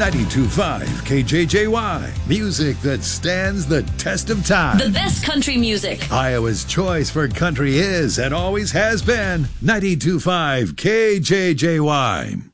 92.5 KJJY. Music that stands the test of time. The best country music. Iowa's choice for country is and always has been 92.5 KJJY.